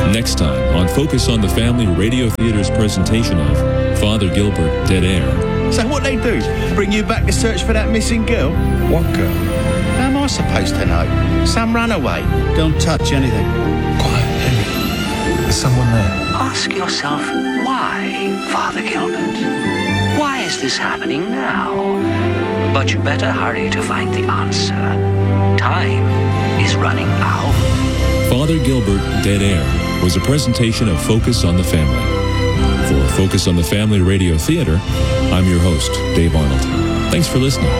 Next time on Focus on the Family Radio Theater's presentation of Father Gilbert, Dead Air. So what they do? Bring you back to search for that missing girl? What girl? How am I supposed to know? Some runaway. Don't touch anything. Quiet, Henry. There's someone there. Ask yourself, why, Father Gilbert? Why is this happening now? But you better hurry to find the answer. Time is running out. Father Gilbert, Dead Air was a presentation of Focus on the Family. For Focus on the Family Radio Theater, I'm your host, Dave Arnold. Thanks for listening.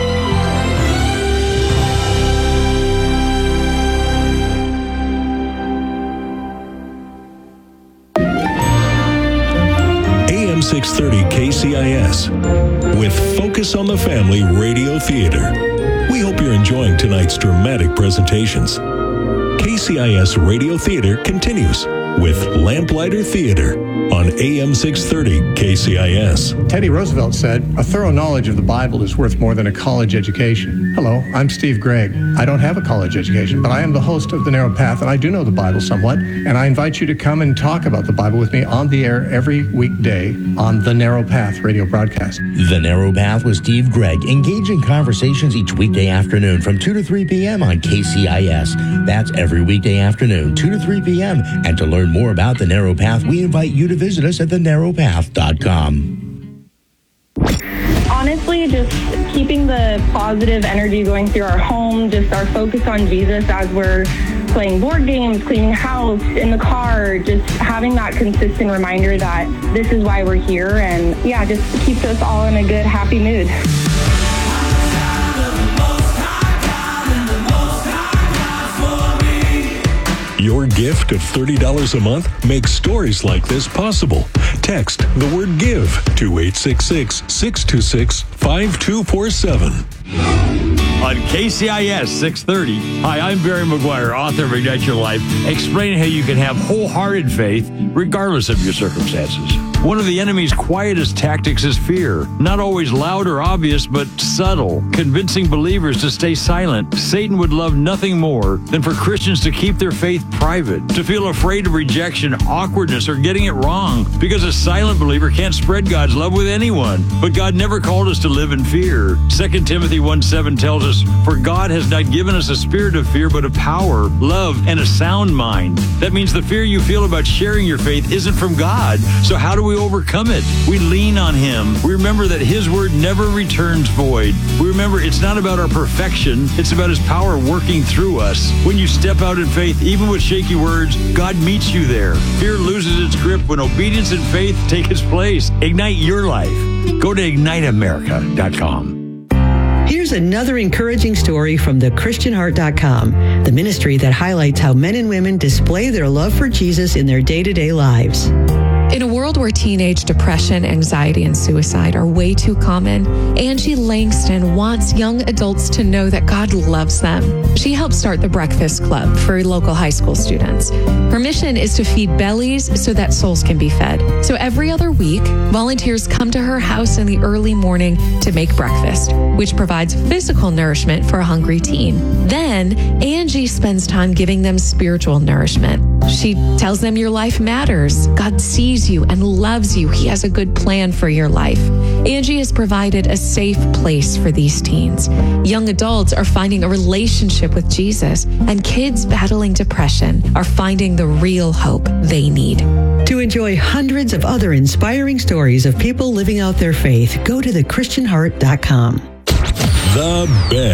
AM 630 KCIS with Focus on the Family Radio Theater. We hope you're enjoying tonight's dramatic presentations. KCIS Radio Theater continues with Lamplighter Theater on AM 630 KCIS. Teddy Roosevelt said, "A thorough knowledge of the Bible is worth more than a college education." Hello, I'm Steve Gregg. I don't have a college education, but I am the host of The Narrow Path, and I do know the Bible somewhat, and I invite you to come and talk about the Bible with me on the air every weekday on The Narrow Path radio broadcast. The Narrow Path with Steve Gregg. Engaging conversations each weekday afternoon from 2 to 3 p.m. on KCIS. That's every weekday afternoon, 2 to 3 p.m. And to learn more about The Narrow Path, we invite you to visit us at thenarrowpath.com. Honestly, just keeping the positive energy going through our home, just our focus on Jesus as we're playing board games, cleaning house, in the car, just having that consistent reminder that this is why we're here, and yeah, just keeps us all in a good, happy mood. Your gift of $30 a month makes stories like this possible. Text the word GIVE to 866-626-5247. On KCIS 630, hi, I'm Barry McGuire, author of Ignite Your Life, explaining how you can have wholehearted faith regardless of your circumstances. One of the enemy's quietest tactics is fear. Not always loud or obvious, but subtle, convincing believers to stay silent. Satan would love nothing more than for Christians to keep their faith private, to feel afraid of rejection, awkwardness, or getting it wrong, because a silent believer can't spread God's love with anyone. But God never called us to live in fear. 2 Timothy 1:7 tells us, "For God has not given us a spirit of fear, but of power, love, and a sound mind." That means the fear you feel about sharing your faith isn't from God. So how do we overcome it? We lean on Him. We remember that His word never returns void. We remember it's not about our perfection, it's about His power working through us. When you step out in faith, even with shaky words, God meets you there. Fear loses its grip when obedience and faith take its place. Ignite your life. Go to igniteamerica.com. Here's another encouraging story from thechristianheart.com, the ministry that highlights how men and women display their love for Jesus in their day-to-day lives. In a world where teenage depression, anxiety, and suicide are way too common, Angie Langston wants young adults to know that God loves them. She helped start the Breakfast Club for local high school students. Her mission is to feed bellies so that souls can be fed. So every other week, volunteers come to her house in the early morning to make breakfast, which provides physical nourishment for a hungry teen. Then, Angie spends time giving them spiritual nourishment. She tells them your life matters. God sees you and loves you. He has a good plan for your life. Angie has provided a safe place for these teens. Young adults are finding a relationship with Jesus, and kids battling depression are finding the real hope they need. To enjoy hundreds of other inspiring stories of people living out their faith, go to thechristianheart.com. The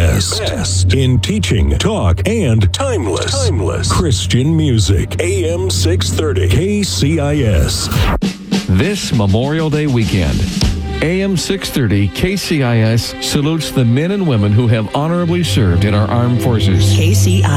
best in teaching, talk, and timeless Christian music. AM 630 KCIS. This Memorial Day weekend, AM 630 KCIS salutes the men and women who have honorably served in our armed forces. KCIS.